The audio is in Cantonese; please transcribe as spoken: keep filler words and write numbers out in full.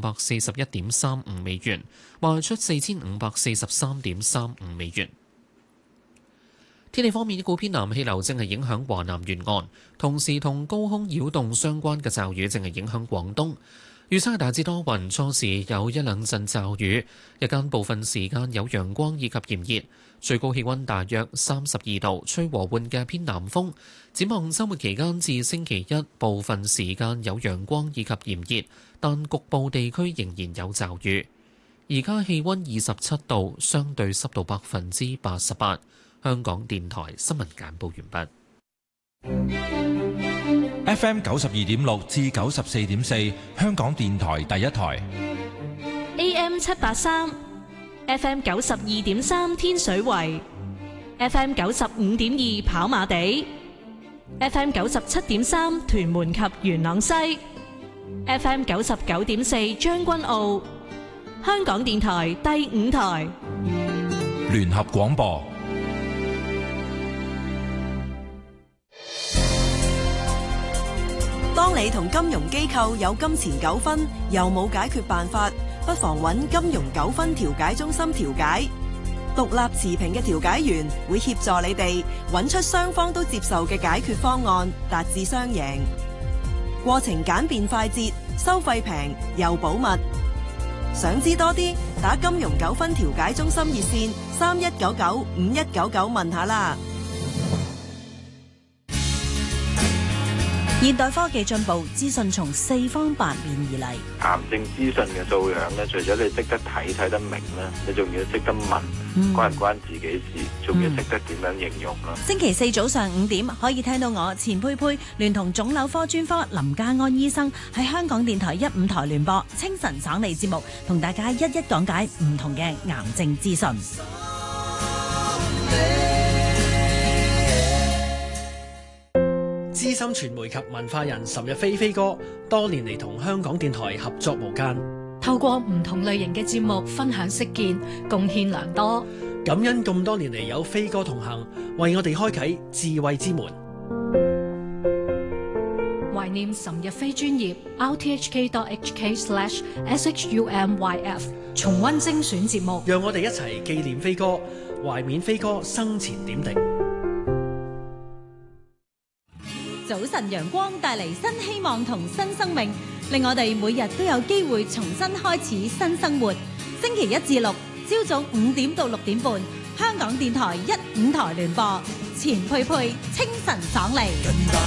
百四十一點三五美元，賣出四千五百四十三點三五美元。天氣方面，一股偏南氣流正係影響華南沿岸，同時同高空擾動相關嘅驟雨正係影響廣東。預測係大致多雲，初時有一兩陣驟雨，日間部分時間有陽光以及炎熱，最高氣溫大約三十二度，吹和緩嘅偏南風。展望週末期間至星期一，部分時間有陽光以及炎熱，但局部地區仍然有驟雨。而家氣溫二十七度，相對濕度百分之八十八。香港電台新聞簡報完畢。F M 九十二點六至九十四點四，香港電台第一台。 A M 七八三，F M 九十二點三天水圍，F M 九十五點二跑馬地，F M 九十七點三屯門及元朗西，F M 九十九點四將軍澳。香港電台第五台聯合廣播。 當你同金融機構有金錢糾紛，又冇解決辦法，不妨揾金融糾紛調解中心調解。獨立持平嘅調解員會協助你哋揾出雙方都接受嘅解決方案，達至雙贏。過程簡便快捷，收費平又保密。想知多啲，打金融糾紛調解中心熱線三一九九五一九九問下啦。 現代科技進步，資訊從四方八面而嚟。 癌症資訊嘅素養咧，除咗你識得睇睇得明咧，你仲要識得問，嗯、關唔關自己事，仲要識得點樣形容啦。 星期四早上五點可以聽到我錢佩佩聯同腫瘤科專科林家安醫生喺香港電台一五台聯播清晨爽利節目，同大家一一講解唔同嘅癌症資訊。 資深傳媒及文化人岑日飛飛哥多年嚟同香港電台合作無間， 透過唔同類型嘅節目分享識見，貢獻良多。 感恩咁多年嚟有飛哥同行，為我哋開啟智慧之門。 懷念岑日飛專頁 r t h k dot h k slash s h u m y f 重溫精選節目， 讓我哋一齊紀念飛哥，懷緬飛哥生前點滴。 早晨陽光帶嚟新希望同新生命，令我哋每日都有機會重新開始新生活。星期一至六朝早五點到六點半，香港電台一五台聯播，錢佩佩清晨爽利。